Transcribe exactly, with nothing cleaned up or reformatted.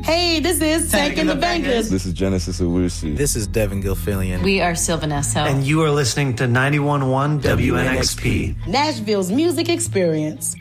Hey, this is Taking the Bangers. This is Genesis Owusu. This is Devin Gilfillian. We are Sylvanesso. And you are listening to ninety-one point one W N X P. Nashville's music experience.